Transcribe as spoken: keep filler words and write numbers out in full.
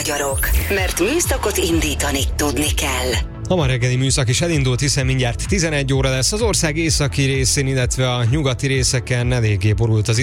magyarok, mert műszakot indítani tudni kell. A ma reggeli műszak is elindult, hiszen mindjárt tizenegy óra lesz. Az ország északi részén, illetve a nyugati részeken eléggé borult az